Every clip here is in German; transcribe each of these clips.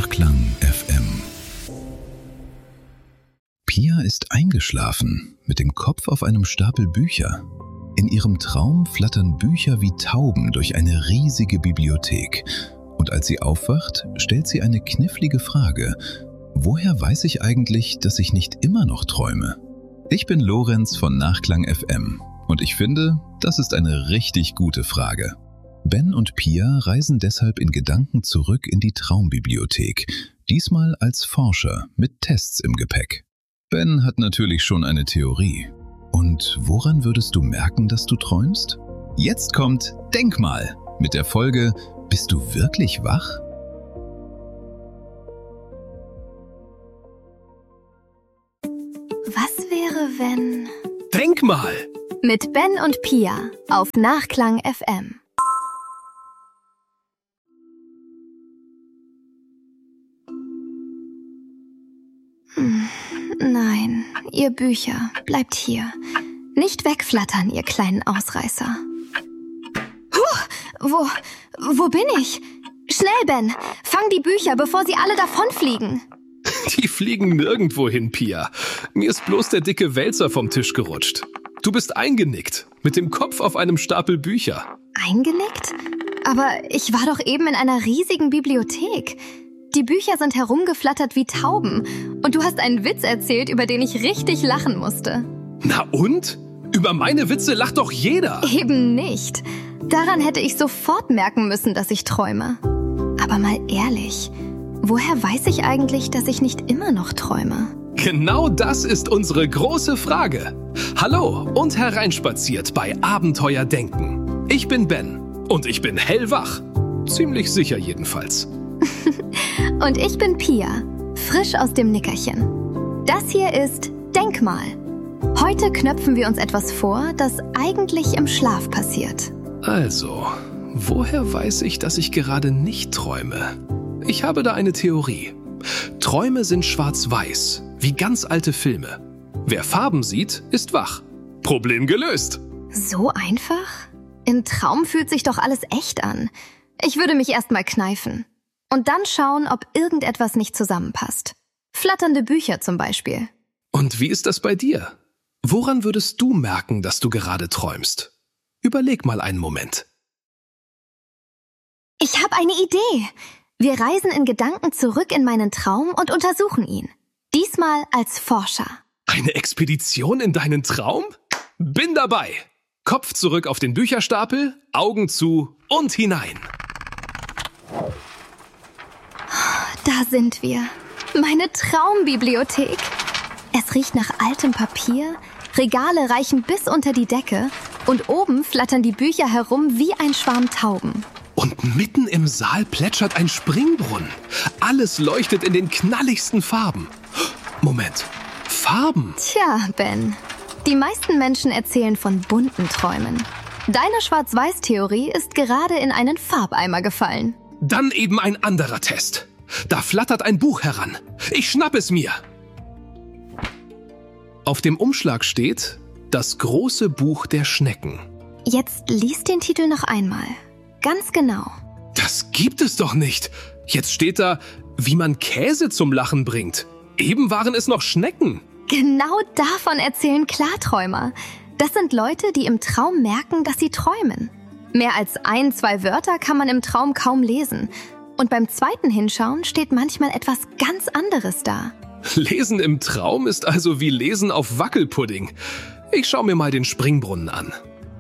Nachklang FM. Pia ist eingeschlafen, mit dem Kopf auf einem Stapel Bücher. In ihrem Traum flattern Bücher wie Tauben durch eine riesige Bibliothek. Und als sie aufwacht, stellt sie eine knifflige Frage. Woher weiß ich eigentlich, dass ich nicht immer noch träume? Ich bin Lorenz von Nachklang FM und ich finde, das ist eine richtig gute Frage. Ben und Pia reisen deshalb in Gedanken zurück in die Traumbibliothek, diesmal als Forscher mit Tests im Gepäck. Ben hat natürlich schon eine Theorie. Und woran würdest du merken, dass du träumst? Jetzt kommt Denk mal mit der Folge Bist du wirklich wach? Was wäre, wenn... Denk mal! Mit Ben und Pia auf Nachklang FM. Nein, ihr Bücher, bleibt hier. Nicht wegflattern, ihr kleinen Ausreißer. Wo bin ich? Schnell, Ben! Fang die Bücher, bevor sie alle davonfliegen. Die fliegen nirgendwo hin, Pia. Mir ist bloß der dicke Wälzer vom Tisch gerutscht. Du bist eingenickt, mit dem Kopf auf einem Stapel Bücher. Eingenickt? Aber ich war doch eben in einer riesigen Bibliothek. Die Bücher sind herumgeflattert wie Tauben. Und du hast einen Witz erzählt, über den ich richtig lachen musste. Na und? Über meine Witze lacht doch jeder. Eben nicht. Daran hätte ich sofort merken müssen, dass ich träume. Aber mal ehrlich, woher weiß ich eigentlich, dass ich nicht immer noch träume? Genau das ist unsere große Frage. Hallo und hereinspaziert bei Abenteuer Denken. Ich bin Ben und ich bin hellwach. Ziemlich sicher jedenfalls. Und ich bin Pia, frisch aus dem Nickerchen. Das hier ist Denk mal. Heute knöpfen wir uns etwas vor, das eigentlich im Schlaf passiert. Also, woher weiß ich, dass ich gerade nicht träume? Ich habe da eine Theorie. Träume sind schwarz-weiß, wie ganz alte Filme. Wer Farben sieht, ist wach. Problem gelöst. So einfach? Im Traum fühlt sich doch alles echt an. Ich würde mich erst mal kneifen. Und dann schauen, ob irgendetwas nicht zusammenpasst. Flatternde Bücher zum Beispiel. Und wie ist das bei dir? Woran würdest du merken, dass du gerade träumst? Überleg mal einen Moment. Ich habe eine Idee. Wir reisen in Gedanken zurück in meinen Traum und untersuchen ihn. Diesmal als Forscher. Eine Expedition in deinen Traum? Bin dabei. Kopf zurück auf den Bücherstapel, Augen zu und hinein. Da sind wir. Meine Traumbibliothek. Es riecht nach altem Papier, Regale reichen bis unter die Decke und oben flattern die Bücher herum wie ein Schwarm Tauben. Und mitten im Saal plätschert ein Springbrunnen. Alles leuchtet in den knalligsten Farben. Moment, Farben? Tja, Ben, die meisten Menschen erzählen von bunten Träumen. Deine Schwarz-Weiß-Theorie ist gerade in einen Farbeimer gefallen. Dann eben ein anderer Test. Da flattert ein Buch heran. Ich schnapp es mir. Auf dem Umschlag steht Das große Buch der Schnecken. Jetzt lies den Titel noch einmal. Ganz genau. Das gibt es doch nicht. Jetzt steht da, wie man Käse zum Lachen bringt. Eben waren es noch Schnecken. Genau davon erzählen Klarträumer. Das sind Leute, die im Traum merken, dass sie träumen. Mehr als 1-2 Wörter kann man im Traum kaum lesen. Und beim zweiten Hinschauen steht manchmal etwas ganz anderes da. Lesen im Traum ist also wie Lesen auf Wackelpudding. Ich schau mir mal den Springbrunnen an.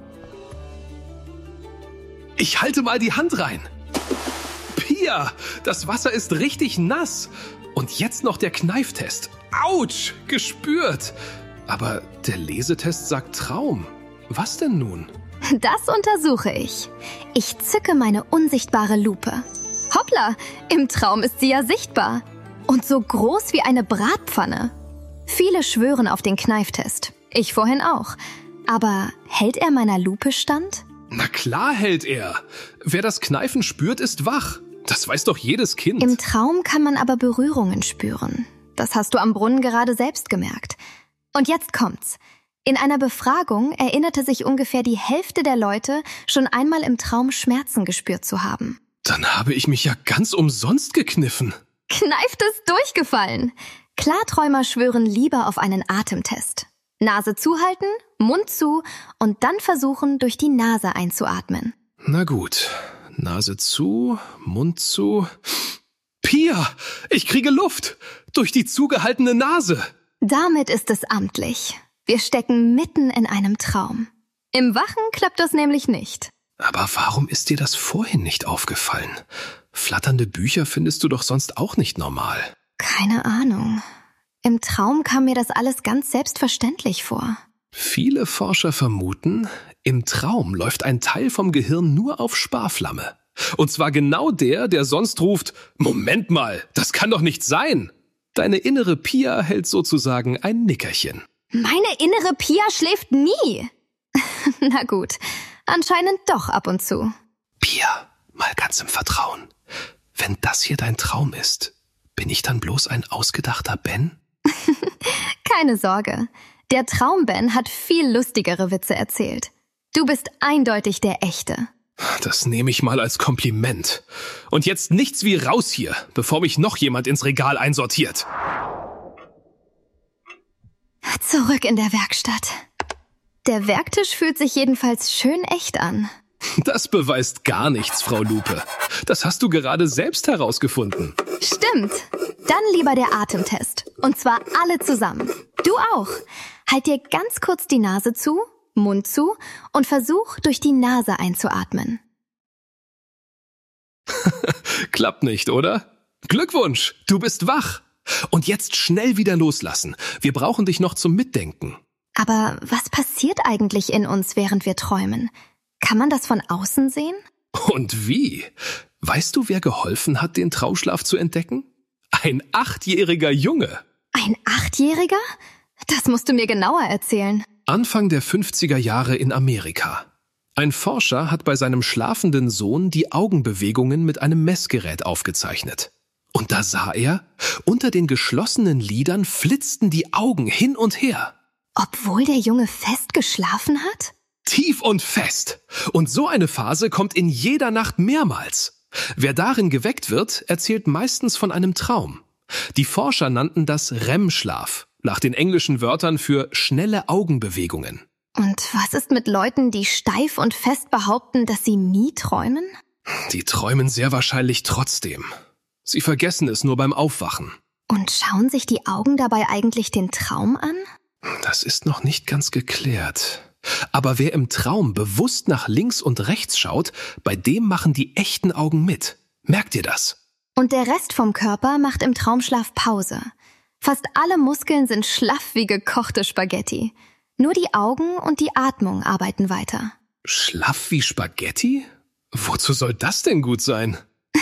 Ich halte mal die Hand rein. Pia, das Wasser ist richtig nass. Und jetzt noch der Kneiftest. Autsch, gespürt. Aber der Lesetest sagt Traum. Was denn nun? Das untersuche ich. Ich zücke meine unsichtbare Lupe. Hoppla, im Traum ist sie ja sichtbar. Und so groß wie eine Bratpfanne. Viele schwören auf den Kneiftest. Ich vorhin auch. Aber hält er meiner Lupe stand? Na klar hält er. Wer das Kneifen spürt, ist wach. Das weiß doch jedes Kind. Im Traum kann man aber Berührungen spüren. Das hast du am Brunnen gerade selbst gemerkt. Und jetzt kommt's. In einer Befragung erinnerte sich ungefähr die Hälfte der Leute, schon einmal im Traum Schmerzen gespürt zu haben. Dann habe ich mich ja ganz umsonst gekniffen. Kneift ist durchgefallen. Klarträumer schwören lieber auf einen Atemtest. Nase zuhalten, Mund zu und dann versuchen, durch die Nase einzuatmen. Na gut, Nase zu, Mund zu. Pia, ich kriege Luft durch die zugehaltene Nase. Damit ist es amtlich. Wir stecken mitten in einem Traum. Im Wachen klappt das nämlich nicht. Aber warum ist dir das vorhin nicht aufgefallen? Flatternde Bücher findest du doch sonst auch nicht normal. Keine Ahnung. Im Traum kam mir das alles ganz selbstverständlich vor. Viele Forscher vermuten, im Traum läuft ein Teil vom Gehirn nur auf Sparflamme. Und zwar genau der sonst ruft, Moment mal, das kann doch nicht sein. Deine innere Pia hält sozusagen ein Nickerchen. Meine innere Pia schläft nie. Na gut, anscheinend doch ab und zu. Pia, mal ganz im Vertrauen. Wenn das hier dein Traum ist, bin ich dann bloß ein ausgedachter Ben? Keine Sorge, der Traum-Ben hat viel lustigere Witze erzählt. Du bist eindeutig der Echte. Das nehme ich mal als Kompliment. Und jetzt nichts wie raus hier, bevor mich noch jemand ins Regal einsortiert. Zurück in der Werkstatt. Der Werktisch fühlt sich jedenfalls schön echt an. Das beweist gar nichts, Frau Lupe. Das hast du gerade selbst herausgefunden. Stimmt. Dann lieber der Atemtest. Und zwar alle zusammen. Du auch. Halt dir ganz kurz die Nase zu, Mund zu und versuch, durch die Nase einzuatmen. Klappt nicht, oder? Glückwunsch, du bist wach. Und jetzt schnell wieder loslassen. Wir brauchen dich noch zum Mitdenken. Aber was passiert eigentlich in uns, während wir träumen? Kann man das von außen sehen? Und wie? Weißt du, wer geholfen hat, den Traumschlaf zu entdecken? Ein 8-jähriger Junge. Ein 8-jähriger? Das musst du mir genauer erzählen. Anfang der 50er Jahre in Amerika. Ein Forscher hat bei seinem schlafenden Sohn die Augenbewegungen mit einem Messgerät aufgezeichnet. Und da sah er, unter den geschlossenen Lidern flitzten die Augen hin und her. Obwohl der Junge fest geschlafen hat? Tief und fest. Und so eine Phase kommt in jeder Nacht mehrmals. Wer darin geweckt wird, erzählt meistens von einem Traum. Die Forscher nannten das REM-Schlaf, nach den englischen Wörtern für schnelle Augenbewegungen. Und was ist mit Leuten, die steif und fest behaupten, dass sie nie träumen? Die träumen sehr wahrscheinlich trotzdem. Sie vergessen es nur beim Aufwachen. Und schauen sich die Augen dabei eigentlich den Traum an? Das ist noch nicht ganz geklärt. Aber wer im Traum bewusst nach links und rechts schaut, bei dem machen die echten Augen mit. Merkt ihr das? Und der Rest vom Körper macht im Traumschlaf Pause. Fast alle Muskeln sind schlaff wie gekochte Spaghetti. Nur die Augen und die Atmung arbeiten weiter. Schlaff wie Spaghetti? Wozu soll das denn gut sein?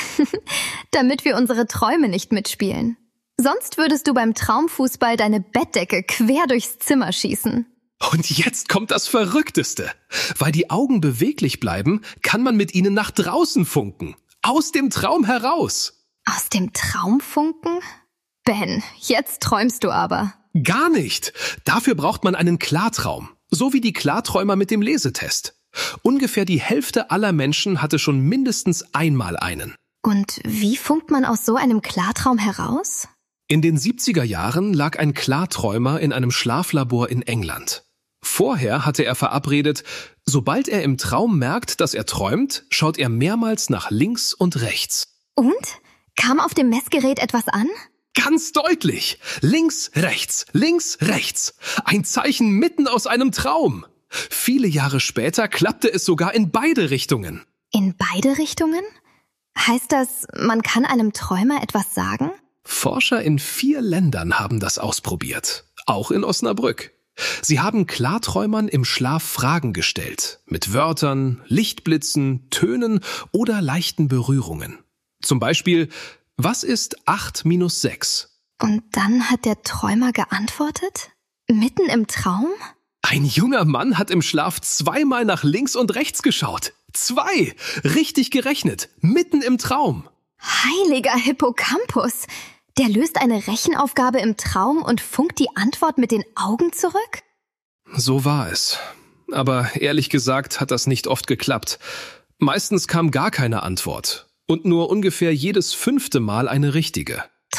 Damit wir unsere Träume nicht mitspielen. Sonst würdest du beim Traumfußball deine Bettdecke quer durchs Zimmer schießen. Und jetzt kommt das Verrückteste. Weil die Augen beweglich bleiben, kann man mit ihnen nach draußen funken. Aus dem Traum heraus. Aus dem Traum funken? Ben, jetzt träumst du aber. Gar nicht. Dafür braucht man einen Klartraum. So wie die Klarträumer mit dem Lesetest. Ungefähr die Hälfte aller Menschen hatte schon mindestens einmal einen. Und wie funkt man aus so einem Klartraum heraus? In den 70er Jahren lag ein Klarträumer in einem Schlaflabor in England. Vorher hatte er verabredet, sobald er im Traum merkt, dass er träumt, schaut er mehrmals nach links und rechts. Und? Kam auf dem Messgerät etwas an? Ganz deutlich. Links, rechts, links, rechts. Ein Zeichen mitten aus einem Traum. Viele Jahre später klappte es sogar in beide Richtungen. In beide Richtungen? Heißt das, man kann einem Träumer etwas sagen? Forscher in 4 Ländern haben das ausprobiert. Auch in Osnabrück. Sie haben Klarträumern im Schlaf Fragen gestellt. Mit Wörtern, Lichtblitzen, Tönen oder leichten Berührungen. Zum Beispiel, was ist 8 minus 6? Und dann hat der Träumer geantwortet? Mitten im Traum? Ein junger Mann hat im Schlaf 2-mal nach links und rechts geschaut. 2! Richtig gerechnet. Mitten im Traum. Heiliger Hippocampus! Der löst eine Rechenaufgabe im Traum und funkt die Antwort mit den Augen zurück? So war es. Aber ehrlich gesagt hat das nicht oft geklappt. Meistens kam gar keine Antwort. Und nur ungefähr jedes 5. Mal eine richtige.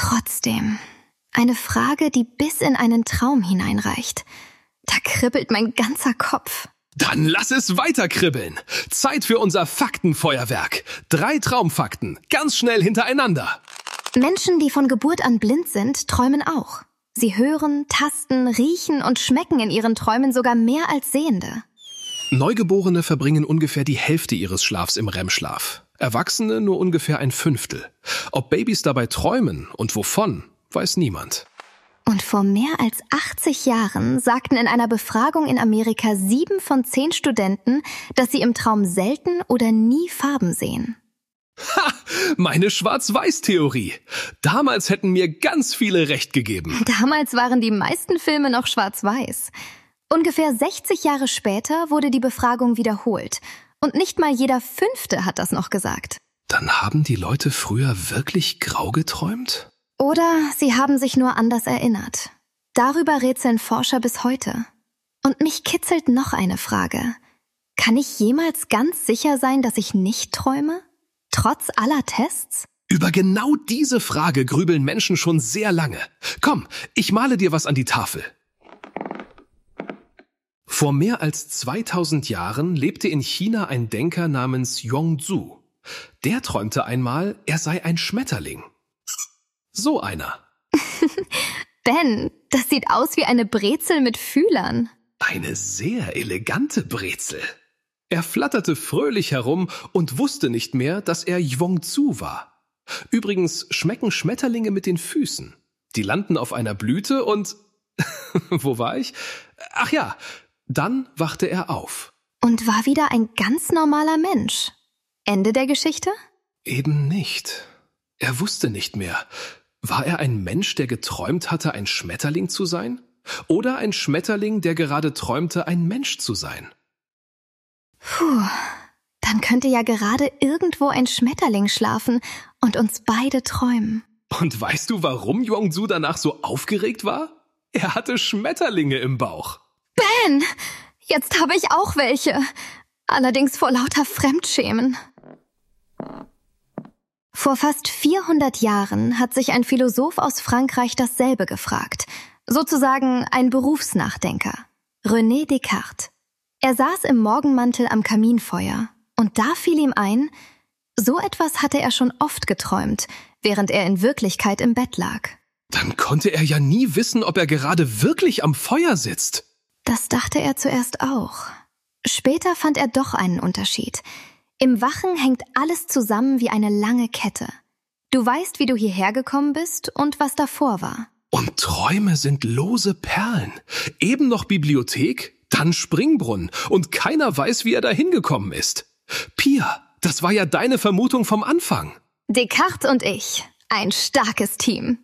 Trotzdem, eine Frage, die bis in einen Traum hineinreicht. Da kribbelt mein ganzer Kopf. Dann lass es weiter kribbeln. Zeit für unser Faktenfeuerwerk. 3 Traumfakten, ganz schnell hintereinander. Menschen, die von Geburt an blind sind, träumen auch. Sie hören, tasten, riechen und schmecken in ihren Träumen sogar mehr als Sehende. Neugeborene verbringen ungefähr die Hälfte ihres Schlafs im REM-Schlaf. Erwachsene nur ungefähr ein Fünftel. Ob Babys dabei träumen und wovon, weiß niemand. Und vor mehr als 80 Jahren sagten in einer Befragung in Amerika 7 von 10 Studenten, dass sie im Traum selten oder nie Farben sehen. Ha! Meine Schwarz-Weiß-Theorie. Damals hätten mir ganz viele recht gegeben. Damals waren die meisten Filme noch schwarz-weiß. Ungefähr 60 Jahre später wurde die Befragung wiederholt. Und nicht mal jeder 5. hat das noch gesagt. Dann haben die Leute früher wirklich grau geträumt? Oder sie haben sich nur anders erinnert. Darüber rätseln Forscher bis heute. Und mich kitzelt noch eine Frage. Kann ich jemals ganz sicher sein, dass ich nicht träume? Trotz aller Tests? Über genau diese Frage grübeln Menschen schon sehr lange. Komm, ich male dir was an die Tafel. Vor mehr als 2000 Jahren lebte in China ein Denker namens Yongzhu. Der träumte einmal, er sei ein Schmetterling. So einer. Ben, das sieht aus wie eine Brezel mit Fühlern. Eine sehr elegante Brezel. Er flatterte fröhlich herum und wusste nicht mehr, dass er Yongzhu war. Übrigens schmecken Schmetterlinge mit den Füßen. Die landen auf einer Blüte und... Wo war ich? Ach ja, dann wachte er auf. Und war wieder ein ganz normaler Mensch. Ende der Geschichte? Eben nicht. Er wusste nicht mehr. War er ein Mensch, der geträumt hatte, ein Schmetterling zu sein? Oder ein Schmetterling, der gerade träumte, ein Mensch zu sein? Puh, dann könnte ja gerade irgendwo ein Schmetterling schlafen und uns beide träumen. Und weißt du, warum Yongzhu danach so aufgeregt war? Er hatte Schmetterlinge im Bauch. Ben, jetzt habe ich auch welche. Allerdings vor lauter Fremdschämen. Vor fast 400 Jahren hat sich ein Philosoph aus Frankreich dasselbe gefragt. Sozusagen ein Berufsnachdenker. René Descartes. Er saß im Morgenmantel am Kaminfeuer. Und da fiel ihm ein, so etwas hatte er schon oft geträumt, während er in Wirklichkeit im Bett lag. Dann konnte er ja nie wissen, ob er gerade wirklich am Feuer sitzt. Das dachte er zuerst auch. Später fand er doch einen Unterschied. Im Wachen hängt alles zusammen wie eine lange Kette. Du weißt, wie du hierher gekommen bist und was davor war. Und Träume sind lose Perlen. Eben noch Bibliothek, dann Springbrunnen und keiner weiß, wie er da hingekommen ist. Pia, das war ja deine Vermutung vom Anfang. Descartes und ich, ein starkes Team.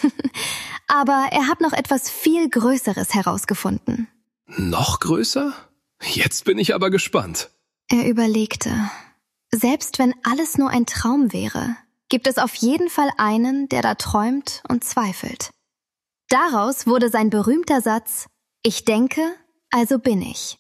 Aber er hat noch etwas viel Größeres herausgefunden. Noch größer? Jetzt bin ich aber gespannt. Er überlegte, selbst wenn alles nur ein Traum wäre, gibt es auf jeden Fall einen, der da träumt und zweifelt. Daraus wurde sein berühmter Satz, ich denke, also bin ich.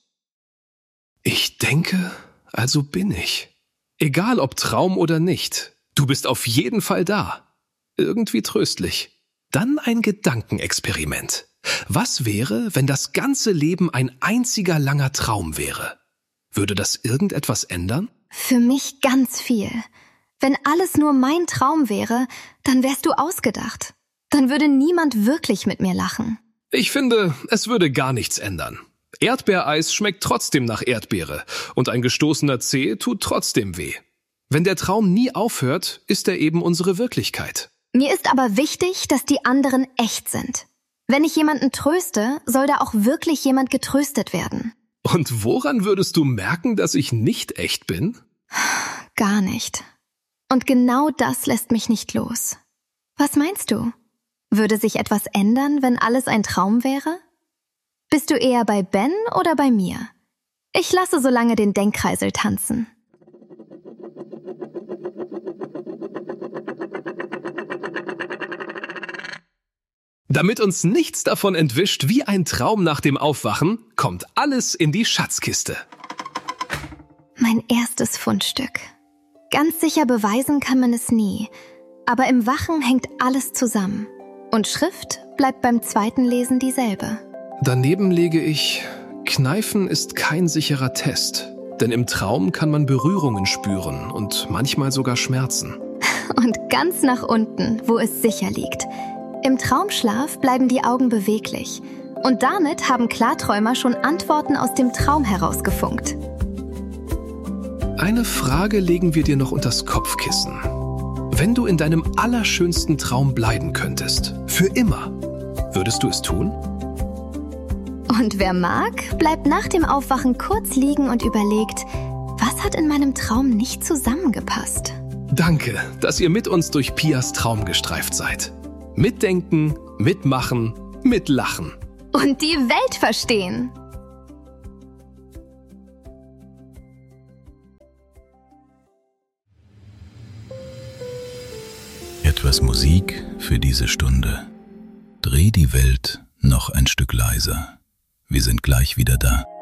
Ich denke, also bin ich. Egal ob Traum oder nicht, du bist auf jeden Fall da. Irgendwie tröstlich. Dann ein Gedankenexperiment. Was wäre, wenn das ganze Leben ein einziger langer Traum wäre? Würde das irgendetwas ändern? Für mich ganz viel. Wenn alles nur mein Traum wäre, dann wärst du ausgedacht. Dann würde niemand wirklich mit mir lachen. Ich finde, es würde gar nichts ändern. Erdbeereis schmeckt trotzdem nach Erdbeere und ein gestoßener Zeh tut trotzdem weh. Wenn der Traum nie aufhört, ist er eben unsere Wirklichkeit. Mir ist aber wichtig, dass die anderen echt sind. Wenn ich jemanden tröste, soll da auch wirklich jemand getröstet werden. Und woran würdest du merken, dass ich nicht echt bin? Gar nicht. Und genau das lässt mich nicht los. Was meinst du? Würde sich etwas ändern, wenn alles ein Traum wäre? Bist du eher bei Ben oder bei mir? Ich lasse so lange den Denkkreisel tanzen. Damit uns nichts davon entwischt wie ein Traum nach dem Aufwachen, kommt alles in die Schatzkiste. Mein erstes Fundstück. Ganz sicher beweisen kann man es nie. Aber im Wachen hängt alles zusammen. Und Schrift bleibt beim zweiten Lesen dieselbe. Daneben lege ich: Kneifen ist kein sicherer Test, denn im Traum kann man Berührungen spüren und manchmal sogar Schmerzen. Und ganz nach unten, wo es sicher liegt. Im Traumschlaf bleiben die Augen beweglich. Und damit haben Klarträumer schon Antworten aus dem Traum herausgefunkt. Eine Frage legen wir dir noch unters Kopfkissen. Wenn du in deinem allerschönsten Traum bleiben könntest, für immer, würdest du es tun? Und wer mag, bleibt nach dem Aufwachen kurz liegen und überlegt, was hat in meinem Traum nicht zusammengepasst? Danke, dass ihr mit uns durch Pias Traum gestreift seid. Mitdenken, mitmachen, mitlachen. Und die Welt verstehen. Etwas Musik für diese Stunde. Dreh die Welt noch ein Stück leiser. Wir sind gleich wieder da.